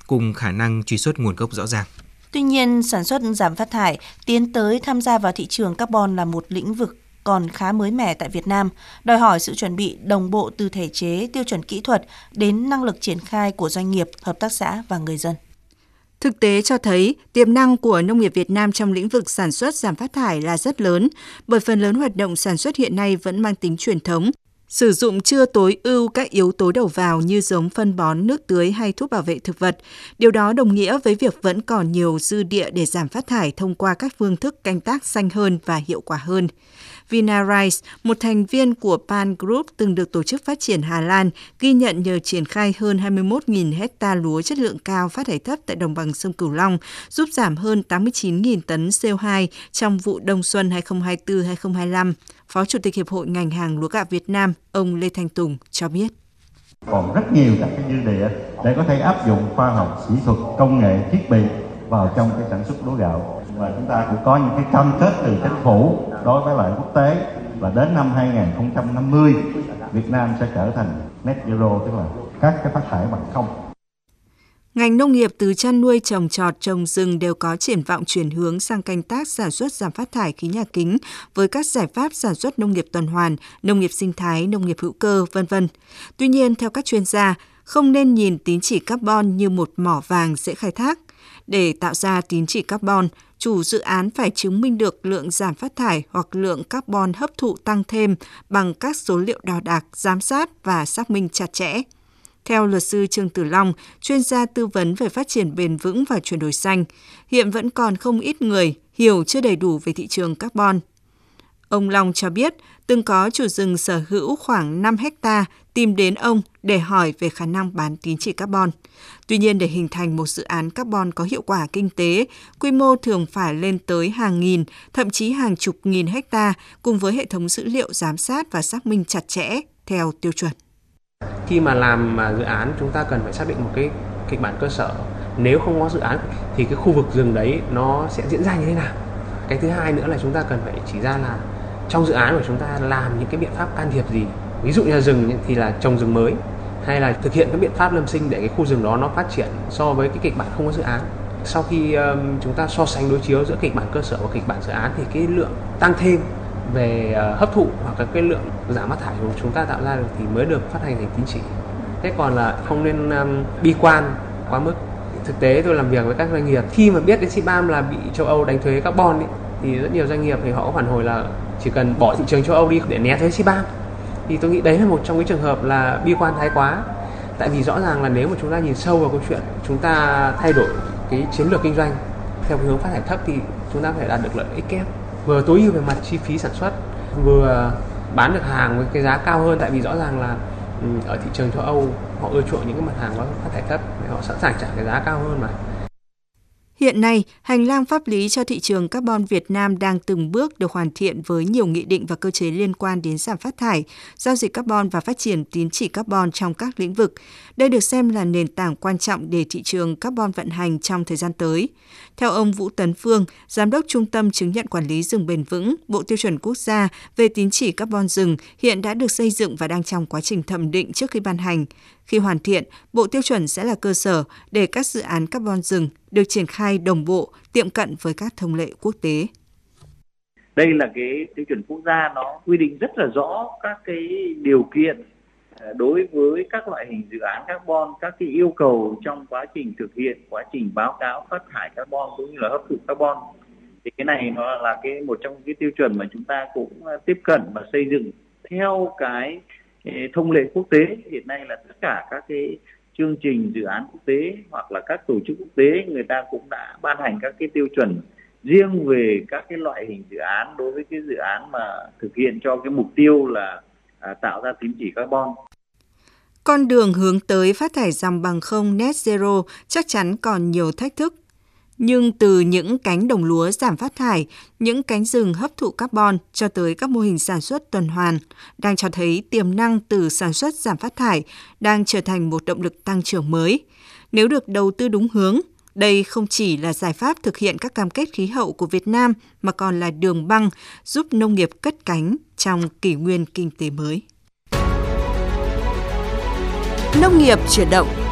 cùng khả năng truy xuất nguồn gốc rõ ràng. Tuy nhiên, sản xuất giảm phát thải tiến tới tham gia vào thị trường carbon là một lĩnh vực còn khá mới mẻ tại Việt Nam, đòi hỏi sự chuẩn bị đồng bộ từ thể chế, tiêu chuẩn kỹ thuật đến năng lực triển khai của doanh nghiệp, hợp tác xã và người dân. Thực tế cho thấy tiềm năng của nông nghiệp Việt Nam trong lĩnh vực sản xuất giảm phát thải là rất lớn, bởi phần lớn hoạt động sản xuất hiện nay vẫn mang tính truyền thống, sử dụng chưa tối ưu các yếu tố đầu vào như giống, phân bón, nước tưới hay thuốc bảo vệ thực vật. Điều đó đồng nghĩa với việc vẫn còn nhiều dư địa để giảm phát thải thông qua các phương thức canh tác xanh hơn và hiệu quả hơn. Vinarice, một thành viên của Pan Group từng được Tổ chức Phát triển Hà Lan, ghi nhận nhờ triển khai hơn 21.000 hecta lúa chất lượng cao phát thải thấp tại đồng bằng sông Cửu Long, giúp giảm hơn 89.000 tấn CO2 trong vụ đông xuân 2024-2025. Phó Chủ tịch Hiệp hội ngành hàng lúa gạo Việt Nam, ông Lê Thanh Tùng cho biết. Còn rất nhiều các cái dư địa để có thể áp dụng khoa học, kỹ thuật, công nghệ, thiết bị vào trong cái sản xuất lúa gạo. Và chúng ta cũng có những cái cam kết từ chính phủ đối với lại quốc tế là đến năm 2050 Việt Nam sẽ trở thành net zero, tức là các cái phát thải bằng không. Ngành nông nghiệp từ chăn nuôi, trồng trọt, trồng rừng đều có triển vọng chuyển hướng sang canh tác sản xuất giảm phát thải khí nhà kính với các giải pháp sản xuất nông nghiệp tuần hoàn, nông nghiệp sinh thái, nông nghiệp hữu cơ, v.v. Tuy nhiên, theo các chuyên gia, không nên nhìn tín chỉ carbon như một mỏ vàng dễ khai thác. Để tạo ra tín chỉ carbon, chủ dự án phải chứng minh được lượng giảm phát thải hoặc lượng carbon hấp thụ tăng thêm bằng các số liệu đo đạc, giám sát và xác minh chặt chẽ. Theo luật sư Trương Tử Long, chuyên gia tư vấn về phát triển bền vững và chuyển đổi xanh, hiện vẫn còn không ít người hiểu chưa đầy đủ về thị trường carbon. Ông Long cho biết, từng có chủ rừng sở hữu khoảng 5 hecta tìm đến ông để hỏi về khả năng bán tín chỉ carbon. Tuy nhiên, để hình thành một dự án carbon có hiệu quả kinh tế, quy mô thường phải lên tới hàng nghìn, thậm chí hàng chục nghìn hecta, cùng với hệ thống dữ liệu giám sát và xác minh chặt chẽ theo tiêu chuẩn. Khi mà làm dự án, chúng ta cần phải xác định một cái kịch bản cơ sở. Nếu không có dự án thì cái khu vực rừng đấy nó sẽ diễn ra như thế nào? Cái thứ hai nữa là chúng ta cần phải chỉ ra là trong dự án của chúng ta làm những cái biện pháp can thiệp gì. Ví dụ như là rừng thì là trồng rừng mới, hay là thực hiện các biện pháp lâm sinh để cái khu rừng đó nó phát triển so với cái kịch bản không có dự án. Sau khi chúng ta so sánh đối chiếu giữa kịch bản cơ sở và kịch bản dự án thì cái lượng tăng thêm về hấp thụ hoặc là cái lượng giảm phát thải của chúng ta tạo ra được thì mới được phát hành thành tín chỉ. Thế còn là không nên bi quan quá mức. Thực tế tôi làm việc với các doanh nghiệp, khi mà biết đến CBAM là bị châu Âu đánh thuế carbon ấy, thì rất nhiều doanh nghiệp thì họ có phản hồi là chỉ cần bỏ thị trường châu Âu đi để né thuế CBAM. Thì tôi nghĩ đấy là một trong những trường hợp là bi quan thái quá. Tại vì rõ ràng là nếu mà chúng ta nhìn sâu vào câu chuyện, chúng ta thay đổi cái chiến lược kinh doanh theo hướng phát thải thấp thì chúng ta phải đạt được lợi ích kép, vừa tối ưu về mặt chi phí sản xuất, vừa bán được hàng với cái giá cao hơn. Tại vì rõ ràng là ở thị trường châu Âu họ ưa chuộng những cái mặt hàng có phát thải thấp, họ sẵn sàng trả cái giá cao hơn mà. Hiện nay, hành lang pháp lý cho thị trường carbon Việt Nam đang từng bước được hoàn thiện với nhiều nghị định và cơ chế liên quan đến giảm phát thải, giao dịch carbon và phát triển tín chỉ carbon trong các lĩnh vực. Đây được xem là nền tảng quan trọng để thị trường carbon vận hành trong thời gian tới. Theo ông Vũ Tấn Phương, Giám đốc Trung tâm Chứng nhận Quản lý rừng bền vững, Bộ Tiêu chuẩn Quốc gia về tín chỉ carbon rừng hiện đã được xây dựng và đang trong quá trình thẩm định trước khi ban hành. Khi hoàn thiện, Bộ Tiêu chuẩn sẽ là cơ sở để các dự án carbon rừng được triển khai đồng bộ, tiệm cận với các thông lệ quốc tế. Đây là cái tiêu chuẩn quốc gia, nó quy định rất là rõ các cái điều kiện đối với các loại hình dự án carbon, các cái yêu cầu trong quá trình thực hiện, quá trình báo cáo phát thải carbon cũng như là hấp thụ carbon. Thì cái này nó là một trong cái tiêu chuẩn mà chúng ta cũng tiếp cận và xây dựng theo cái thông lệ quốc tế. Hiện nay là tất cả các cái chương trình dự án quốc tế hoặc là các tổ chức quốc tế, người ta cũng đã ban hành các cái tiêu chuẩn riêng về các cái loại hình dự án đối với cái dự án mà thực hiện cho cái mục tiêu là tạo ra tín chỉ carbon. Con đường hướng tới phát thải dòng bằng không net zero chắc chắn còn nhiều thách thức. Nhưng từ những cánh đồng lúa giảm phát thải, những cánh rừng hấp thụ carbon cho tới các mô hình sản xuất tuần hoàn đang cho thấy tiềm năng từ sản xuất giảm phát thải đang trở thành một động lực tăng trưởng mới. Nếu được đầu tư đúng hướng, đây không chỉ là giải pháp thực hiện các cam kết khí hậu của Việt Nam mà còn là đường băng giúp nông nghiệp cất cánh trong kỷ nguyên kinh tế mới. Nông nghiệp chuyển động.